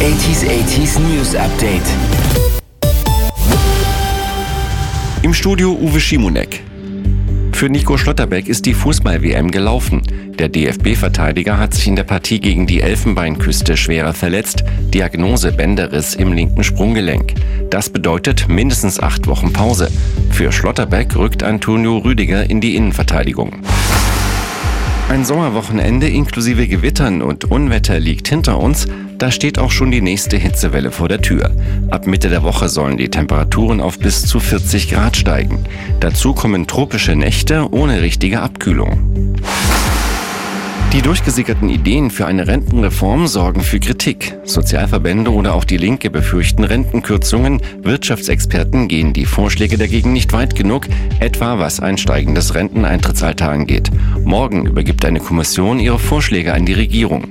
80s News Update. Im Studio Uwe Schimonek. Für Nico Schlotterbeck ist die Fußball-WM gelaufen. Der DFB-Verteidiger hat sich in der Partie gegen die Elfenbeinküste schwerer verletzt. Diagnose Bänderriss im linken Sprunggelenk. Das bedeutet mindestens 8 Wochen Pause. Für Schlotterbeck rückt Antonio Rüdiger in die Innenverteidigung. Ein Sommerwochenende inklusive Gewittern und Unwetter liegt hinter uns. Da steht auch schon die nächste Hitzewelle vor der Tür. Ab Mitte der Woche sollen die Temperaturen auf bis zu 40 Grad steigen. Dazu kommen tropische Nächte ohne richtige Abkühlung. Die durchgesickerten Ideen für eine Rentenreform sorgen für Kritik. Sozialverbände oder auch die Linke befürchten Rentenkürzungen. Wirtschaftsexperten gehen die Vorschläge dagegen nicht weit genug, etwa was ein steigendes Renteneintrittsalter angeht. Morgen übergibt eine Kommission ihre Vorschläge an die Regierung.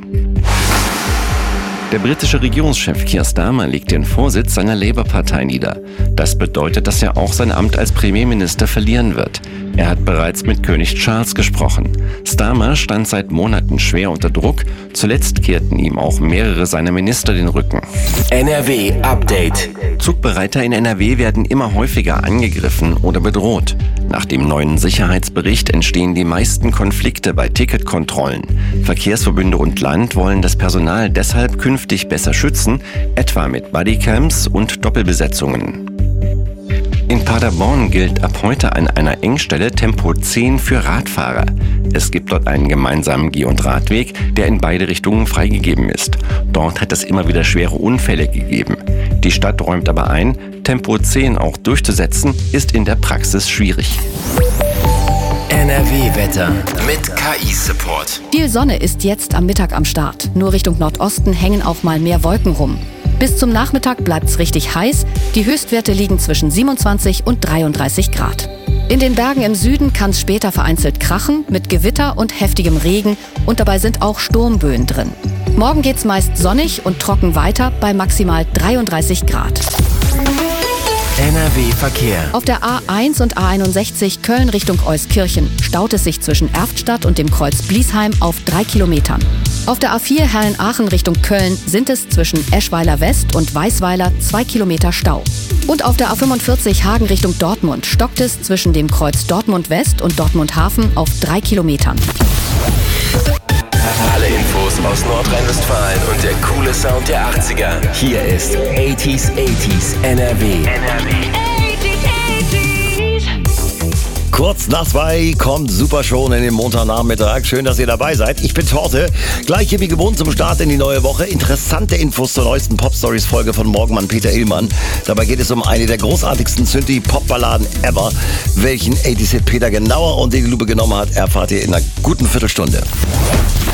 Der britische Regierungschef Keir Starmer legt den Vorsitz seiner Labour-Partei nieder. Das bedeutet, dass er auch sein Amt als Premierminister verlieren wird. Er hat bereits mit König Charles gesprochen. Starmer stand seit Monaten schwer unter Druck. Zuletzt kehrten ihm auch mehrere seiner Minister den Rücken. NRW Update. Zugbereiter in NRW werden immer häufiger angegriffen oder bedroht. Nach dem neuen Sicherheitsbericht entstehen die meisten Konflikte bei Ticketkontrollen. Verkehrsverbünde und Land wollen das Personal deshalb künftig besser schützen, etwa mit Bodycams und Doppelbesetzungen. In Paderborn gilt ab heute an einer Engstelle Tempo 10 für Radfahrer. Es gibt dort einen gemeinsamen Geh- und Radweg, der in beide Richtungen freigegeben ist. Dort hat es immer wieder schwere Unfälle gegeben. Die Stadt räumt aber ein, Tempo 10 auch durchzusetzen, ist in der Praxis schwierig. NRW-Wetter mit KI-Support. Viel Sonne ist jetzt am Mittag am Start. Nur Richtung Nordosten hängen auch mal mehr Wolken rum. Bis zum Nachmittag bleibt's richtig heiß. Die Höchstwerte liegen zwischen 27 und 33 Grad. In den Bergen im Süden kann es später vereinzelt krachen mit Gewitter und heftigem Regen und dabei sind auch Sturmböen drin. Morgen geht's meist sonnig und trocken weiter bei maximal 33 Grad. NRW-Verkehr. Auf der A1 und A61 Köln Richtung Euskirchen staut es sich zwischen Erftstadt und dem Kreuz Bliesheim auf 3 Kilometern. Auf der A4 Herrn-Aachen Richtung Köln sind es zwischen Eschweiler West und Weißweiler 2 Kilometer Stau. Und auf der A45 Hagen Richtung Dortmund stockt es zwischen dem Kreuz Dortmund West und Dortmund Hafen auf 3 Kilometern. Alle Infos aus Nordrhein-Westfalen und der coole Sound der 80er. Hier ist 80s NRW. Kurz nach 2 kommt Super Schon in den Montagnachmittag. Schön, dass ihr dabei seid. Ich bin Torte. Gleich hier wie gewohnt zum Start in die neue Woche. Interessante Infos zur neuesten Pop-Stories-Folge von Morgenmann Peter Illmann. Dabei geht es um eine der großartigsten Synthie-Pop-Balladen ever. Welchen 80s-Hit Peter genauer unter die Lupe genommen hat, erfahrt ihr in einer guten Viertelstunde.